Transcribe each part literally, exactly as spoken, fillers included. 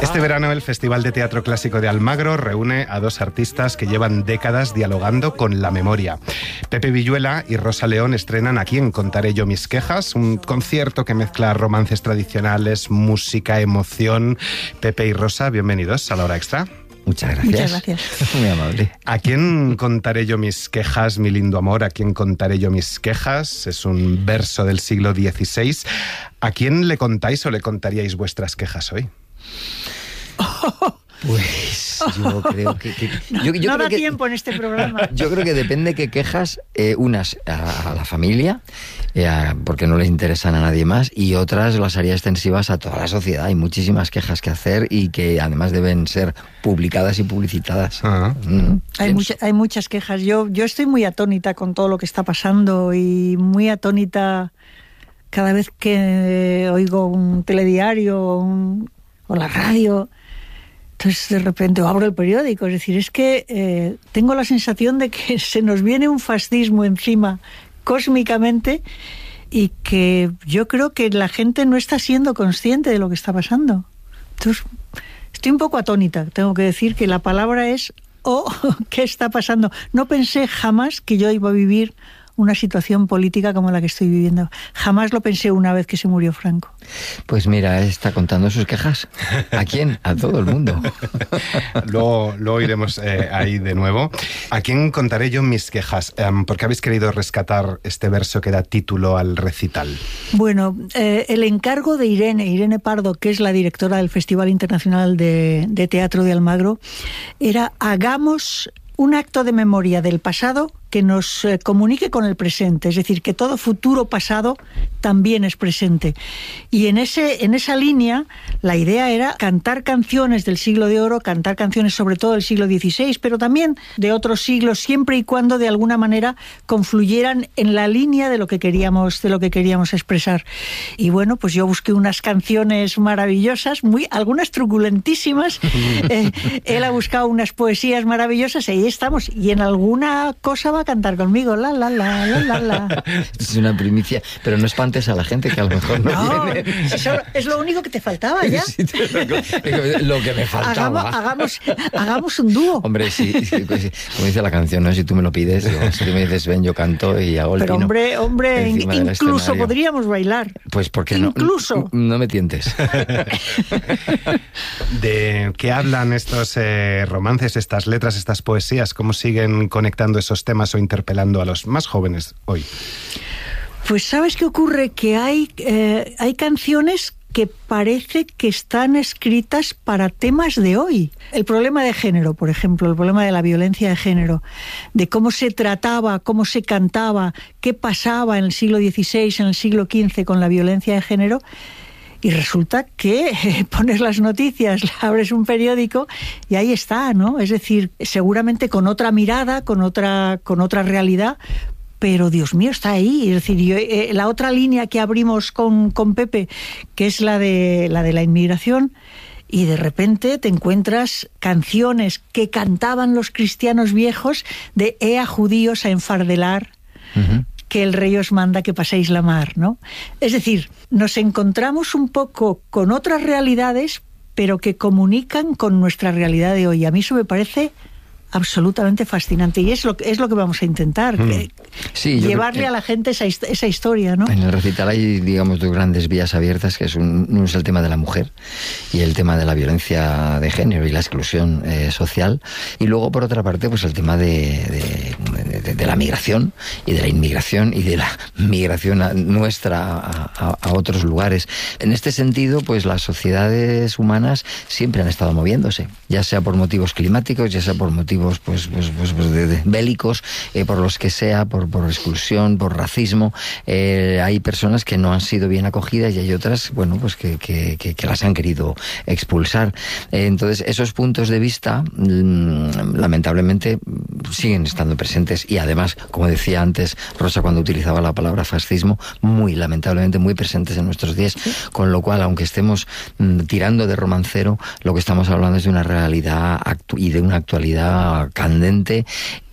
Este verano el Festival de Teatro Clásico de Almagro reúne a dos artistas que llevan décadas dialogando con la memoria. Pepe Villuela y Rosa León estrenan Aquí en Contaré yo mis quejas, un concierto que mezcla romances tradicionales, música, emoción. Pepe y Rosa, bienvenidos a La Hora Extra. Muchas gracias. Muchas gracias. Muy amable. ¿A quién contaré yo mis quejas, mi lindo amor? ¿A quién contaré yo mis quejas? Es un verso del siglo dieciséis. ¿A quién le contáis o le contaríais vuestras quejas hoy? Pues yo creo que... que no yo, yo no creo da que, tiempo en este programa. Yo creo que depende qué quejas, eh, unas a, a la familia, eh, a, porque no les interesan a nadie más, y otras las haría extensivas a toda la sociedad. Hay muchísimas quejas que hacer y que además deben ser publicadas y publicitadas. Ah. Mm, hay, mucha, hay muchas quejas. Yo, yo estoy muy atónita con todo lo que está pasando y muy atónita cada vez que oigo un telediario un, o la radio. Entonces, de repente, abro el periódico. Es decir, es que eh, tengo la sensación de que se nos viene un fascismo encima cósmicamente y que yo creo que la gente no está siendo consciente de lo que está pasando. Entonces, estoy un poco atónita. Tengo que decir que la palabra es «oh, ¿qué está pasando?». No pensé jamás que yo iba a vivir una situación política como la que estoy viviendo. Jamás lo pensé una vez que se murió Franco. Pues mira, está contando sus quejas. ¿A quién? A todo el mundo. Luego, luego iremos eh, ahí de nuevo. ¿A quién contaré yo mis quejas? Um, ¿Por qué habéis querido rescatar este verso que da título al recital? Bueno, eh, el encargo de Irene, Irene Pardo, que es la directora del Festival Internacional de, de Teatro de Almagro, era hagamos un acto de memoria del pasado que nos eh, comunique con el presente, es decir, que todo futuro pasado también es presente. Y en ese en esa línea, la idea era cantar canciones del siglo de oro, cantar canciones sobre todo del siglo dieciséis, pero también de otros siglos, siempre y cuando de alguna manera confluyeran en la línea de lo que queríamos, de lo que queríamos expresar. Y bueno, pues yo busqué unas canciones maravillosas, muy algunas truculentísimas. eh, él ha buscado unas poesías maravillosas y ahí estamos. Y en alguna cosa va a cantar conmigo, la la la la la la. Es una primicia, pero no espantes a la gente que a lo mejor no, no tiene. Eso es lo único que te faltaba ya. Sí, lo, lo que me faltaba. Hagamos, hagamos, hagamos un dúo. Hombre, sí, sí, como dice la canción, ¿no? Si tú me lo pides, o si tú me dices ven, yo canto y hago el pero pino. Hombre, hombre, incluso podríamos bailar. Pues porque incluso. no, no me tientes. ¿De qué hablan estos eh, romances, estas letras, estas poesías? ¿Cómo siguen conectando esos temas o interpelando a los más jóvenes hoy? Pues ¿sabes qué ocurre? Que hay, eh, hay canciones que parece que están escritas para temas de hoy. El problema de género, por ejemplo, el problema de la violencia de género, de cómo se trataba, cómo se cantaba, qué pasaba en el siglo dieciséis, en el siglo quince con la violencia de género. Y resulta que eh, pones las noticias, abres un periódico y ahí está, ¿no? Es decir, seguramente con otra mirada, con otra, con otra realidad, pero Dios mío, está ahí. Es decir, yo, eh, la otra línea que abrimos con, con Pepe, que es la de, la de la inmigración, y de repente te encuentras canciones que cantaban los cristianos viejos de «Ea judíos a enfardelar», uh-huh. que el rey os manda que paséis la mar, ¿no? Es decir, nos encontramos un poco con otras realidades, pero que comunican con nuestra realidad de hoy. A mí eso me parece absolutamente fascinante y es lo, es lo que vamos a intentar, mm. que, sí, llevarle a la gente esa, esa historia, ¿no? En el recital hay, digamos, dos grandes vías abiertas, que es un, uno es el tema de la mujer y el tema de la violencia de género y la exclusión eh, social, y luego por otra parte pues el tema de, de, de, de la migración y de la inmigración y de la migración a, nuestra a, a, a otros lugares. En este sentido, pues las sociedades humanas siempre han estado moviéndose, ya sea por motivos climáticos, ya sea por motivos pues, pues, pues, pues de, de bélicos, eh, por los que sea, por, por exclusión, por racismo. Eh, hay personas que no han sido bien acogidas y hay otras, bueno, pues que, que, que, que las han querido expulsar. Eh, entonces, esos puntos de vista, mmm, lamentablemente, siguen estando presentes y además, como decía antes Rosa cuando utilizaba la palabra fascismo, muy lamentablemente muy presentes en nuestros días, con lo cual, aunque estemos mmm, tirando de romancero, lo que estamos hablando es de una realidad actu- y de una actualidad candente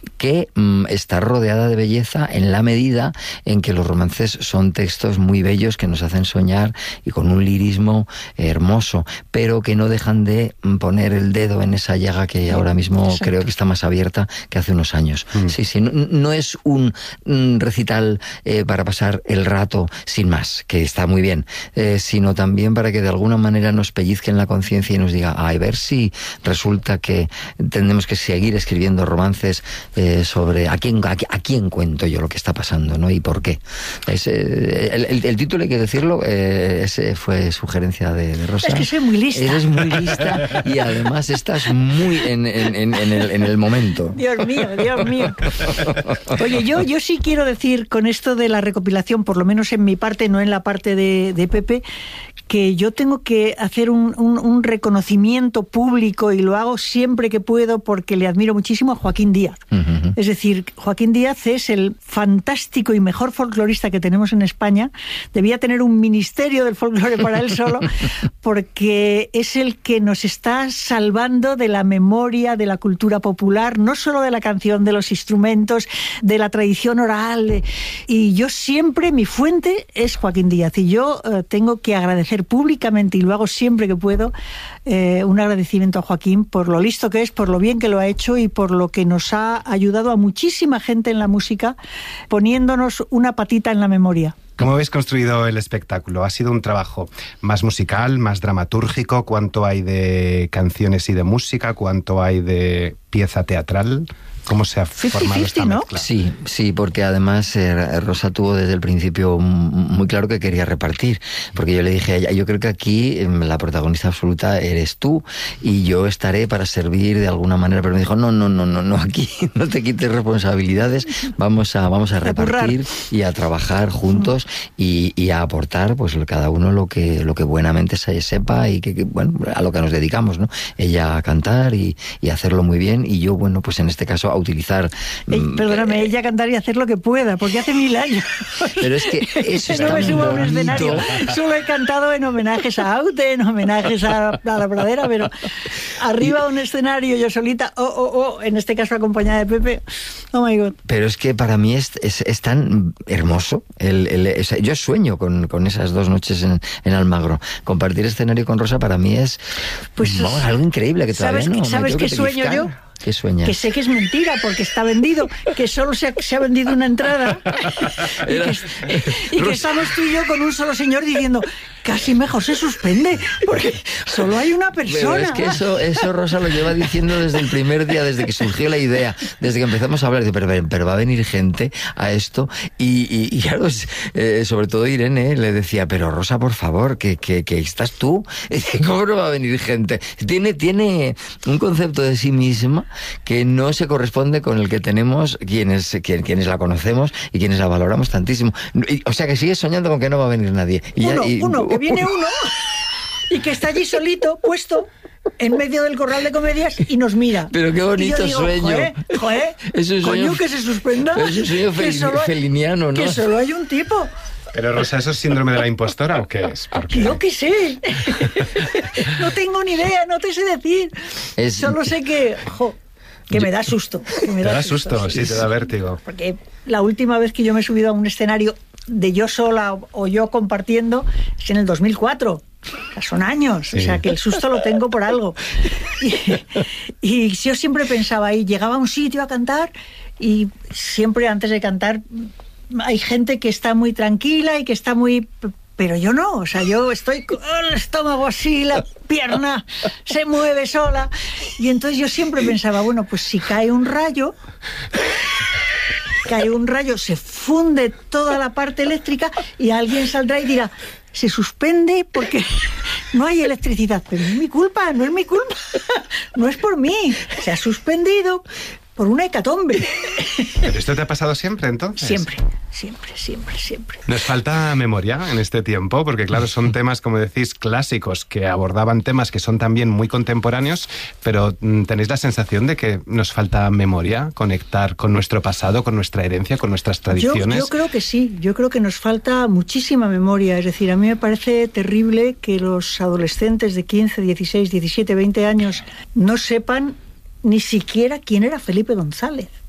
que mm, está rodeada de belleza en la medida en que los romances son textos muy bellos que nos hacen soñar y con un lirismo hermoso, pero que no dejan de poner el dedo en esa llaga que ahora mismo Exacto. creo que está más abierta que hace unos años. Mm. Sí, sí, no, no es un, un recital eh, para pasar el rato sin más, que está muy bien, eh, sino también para que de alguna manera nos pellizque en la conciencia y nos diga, a ver si resulta que tenemos que seguir escribiendo romances eh, sobre a quién, a, a quién cuento yo lo que está pasando, ¿no? Y por qué. Es, eh, el, el, el título, hay que decirlo, eh, ese fue sugerencia de, de Rosa. Es que soy muy lista. Eres muy lista y además estás muy en, en, en, en, el, en el momento. Dios mío, Dios mío. Oye, yo, yo sí quiero decir con esto de la recopilación, por lo menos en mi parte, no en la parte de, de Pepe, que yo tengo que hacer un, un, un reconocimiento público, y lo hago siempre que puedo porque le admiro muchísimo a Joaquín Díaz. Uh-huh. Es decir, Joaquín Díaz es el fantástico y mejor folclorista que tenemos en España. Debía tener un ministerio del folclore para él solo, porque es el que nos está salvando de la memoria, de la cultura popular, no solo de la canción, de los instrumentos, de la tradición oral. Y yo siempre, mi fuente es Joaquín Díaz, y yo eh, tengo que agradecer públicamente, y lo hago siempre que puedo, eh, un agradecimiento a Joaquín por lo listo que es, por lo bien que lo ha hecho y por lo que nos ha ayudado a muchísima gente en la música, poniéndonos una patita en la memoria. ¿Cómo habéis construido el espectáculo? ¿Ha sido un trabajo más musical, más dramatúrgico? ¿Cuánto hay de canciones y de música? ¿Cuánto hay de pieza teatral? ¿Cómo se ha formado esta mezcla? Sí, sí, porque además eh, Rosa tuvo desde el principio muy claro que quería repartir, porque yo le dije a ella, yo creo que aquí eh, la protagonista absoluta eres tú y yo estaré para servir de alguna manera, pero me dijo, no, no, no, no, no, aquí no te quites responsabilidades, vamos a, vamos a repartir y a trabajar juntos y, y a aportar pues cada uno lo que, lo que buenamente se sepa y que, que, bueno, a lo que nos dedicamos, ¿no? Ella a cantar y, y hacerlo muy bien, y yo, bueno, pues en este caso a utilizar... Ey, perdóname, eh, ella cantar y hacer lo que pueda, porque hace mil años. Pero es que eso es no tan me subo a un bonito. escenario. Solo he cantado en homenajes a Aute, en homenajes a, a la pradera, pero arriba a un escenario yo solita, oh, oh, oh, en este caso acompañada de Pepe, oh my God. Pero es que para mí es, es, es tan hermoso. El, el, es, yo sueño con, con esas dos noches en, en Almagro. Compartir escenario con Rosa para mí es pues, vamos, algo increíble que todavía ¿sabes, no. ¿Sabes qué sueño yo? ¿Qué sueñas? Que sé que es mentira porque está vendido, que solo se ha, se ha vendido una entrada y, Era... que, y que estamos tú y yo con un solo señor diciendo casi mejor se suspende porque solo hay una persona. Pero es que eso, eso Rosa lo lleva diciendo desde el primer día, desde que surgió la idea, desde que empezamos a hablar, de, pero, pero va a venir gente a esto y, y, y claro, eh, sobre todo Irene eh, le decía, pero Rosa, por favor, que, que, que estás tú, ¿cómo no va a venir gente? Tiene, tiene un concepto de sí misma que no se corresponde con el que tenemos quienes, quienes la conocemos y quienes la valoramos tantísimo. O sea que sigues soñando con que no va a venir nadie. Y uno, ya, y, uno, que viene uno y que está allí solito, puesto en medio del corral de comedias y nos mira. Pero qué bonito digo, sueño. Joder, joder, es un sueño, coño, que se suspenda. Es un sueño fel, solo, feliniano, ¿no? Que solo hay un tipo. Pero Rosa, ¿eso es síndrome de la impostora o qué es? Porque... Yo qué sé. No tengo ni idea, no te sé decir. Es... Solo sé que... Jo, que me da susto. Que me te da, da susto, susto sí, sí, te da vértigo. Porque la última vez que yo me he subido a un escenario de yo sola o yo compartiendo es en el dos mil cuatro. Son años, sí. O sea que el susto lo tengo por algo. Y, y yo siempre pensaba ahí, llegaba a un sitio a cantar y siempre antes de cantar hay gente que está muy tranquila y que está muy... Pero yo no, o sea, yo estoy con el estómago así, la pierna se mueve sola. Y entonces yo siempre pensaba, bueno, pues si cae un rayo, cae un rayo, se funde toda la parte eléctrica y alguien saldrá y dirá, se suspende porque no hay electricidad. Pero no es mi culpa, no es mi culpa, no es por mí, se ha suspendido por una hecatombe. ¿Pero esto te ha pasado siempre, entonces? Siempre, siempre, siempre, siempre. Nos falta memoria en este tiempo, porque claro, son temas, como decís, clásicos, que abordaban temas que son también muy contemporáneos, pero ¿tenéis la sensación de que nos falta memoria? Conectar con nuestro pasado, con nuestra herencia, con nuestras tradiciones. Yo, yo creo que sí, yo creo que nos falta muchísima memoria. Es decir, a mí me parece terrible que los adolescentes de quince, dieciséis, diecisiete, veinte años no sepan ni siquiera quién era Felipe González.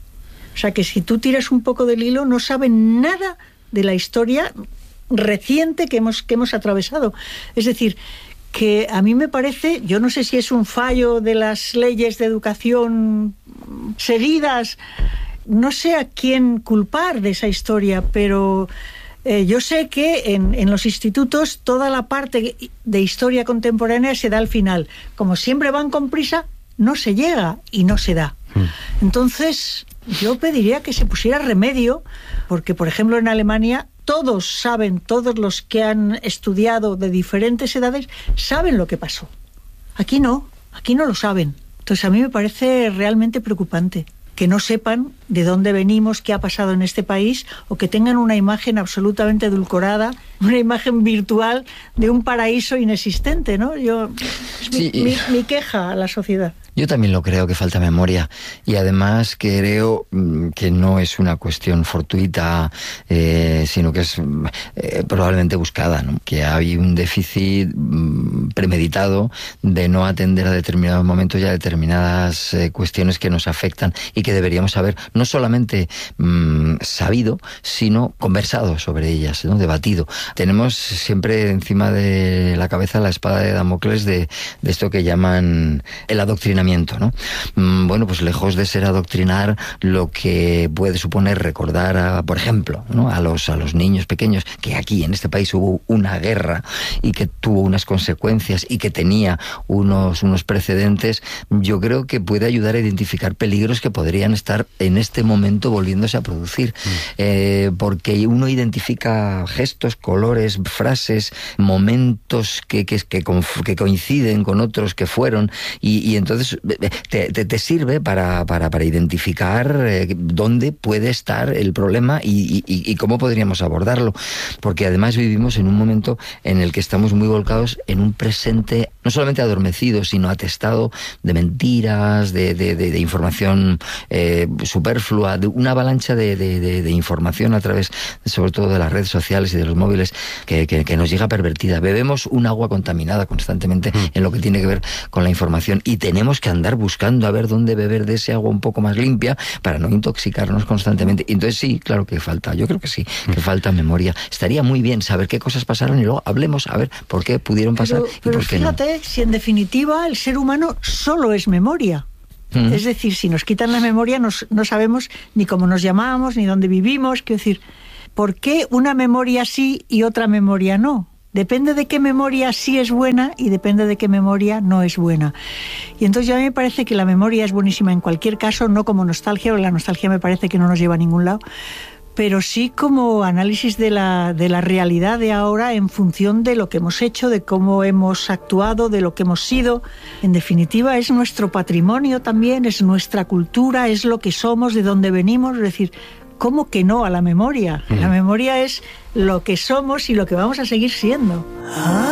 O sea que si tú tiras un poco del hilo, no saben nada de la historia reciente que hemos, que hemos atravesado. Es decir, que a mí me parece, yo no sé si es un fallo de las leyes de educación seguidas, no sé a quién culpar de esa historia, pero eh, yo sé que en, en los institutos toda la parte de historia contemporánea se da al final. Como siempre van con prisa, no se llega y no se da. Mm. Entonces, yo pediría que se pusiera remedio, porque, por ejemplo, en Alemania todos saben, todos los que han estudiado de diferentes edades, saben lo que pasó. Aquí no, aquí no lo saben. Entonces a mí me parece realmente preocupante que no sepan de dónde venimos, qué ha pasado en este país, o que tengan una imagen absolutamente edulcorada, una imagen virtual de un paraíso inexistente, ¿no? Yo, es mi, sí. mi, mi queja a la sociedad. Yo también lo creo, que falta memoria, y además creo que no es una cuestión fortuita, eh, sino que es eh, probablemente buscada, ¿no? Que hay un déficit mm, premeditado de no atender a determinados momentos y a determinadas eh, cuestiones que nos afectan y que deberíamos haber no solamente mmm, sabido, sino conversado sobre ellas, ¿no? Debatido. Tenemos siempre encima de la cabeza la espada de Damocles de, de esto que llaman el adoctrinamiento, ¿no? Bueno, pues lejos de ser adoctrinar, lo que puede suponer recordar, a, por ejemplo, ¿no? a los a los niños pequeños que aquí en este país hubo una guerra y que tuvo unas consecuencias y que tenía unos unos precedentes, yo creo que puede ayudar a identificar peligros que podrían estar en este momento volviéndose a producir, mm. eh, porque uno identifica gestos, colores, frases, momentos que que, que, que coinciden con otros que fueron y, y entonces Te, te, te sirve para, para, para identificar eh, dónde puede estar el problema y, y, y cómo podríamos abordarlo, porque además vivimos en un momento en el que estamos muy volcados en un presente no solamente adormecido, sino atestado de mentiras, de, de, de, de información eh, superflua, de una avalancha de, de, de, de información a través, sobre todo, de las redes sociales y de los móviles que, que, que nos llega pervertida. Bebemos un agua contaminada constantemente mm. en lo que tiene que ver con la información, y tenemos que andar buscando a ver dónde beber de ese agua un poco más limpia para no intoxicarnos constantemente. Entonces sí, claro que falta, yo creo que sí, que falta memoria. Estaría muy bien saber qué cosas pasaron y luego hablemos a ver por qué pudieron pasar pero, y pero por qué fíjate, no. Si en definitiva el ser humano solo es memoria. Mm. Es decir, si nos quitan la memoria nos, no sabemos ni cómo nos llamamos, ni dónde vivimos. Quiero decir, ¿por qué una memoria sí y otra memoria no? Depende de qué memoria sí es buena y depende de qué memoria no es buena. Y entonces a mí me parece que la memoria es buenísima en cualquier caso, no como nostalgia, porque la nostalgia me parece que no nos lleva a ningún lado, pero sí como análisis de la, de la realidad de ahora en función de lo que hemos hecho, de cómo hemos actuado, de lo que hemos sido. En definitiva, es nuestro patrimonio también, es nuestra cultura, es lo que somos, de dónde venimos, es decir, ¿cómo que no a la memoria? Mm. La memoria es lo que somos y lo que vamos a seguir siendo. Ah.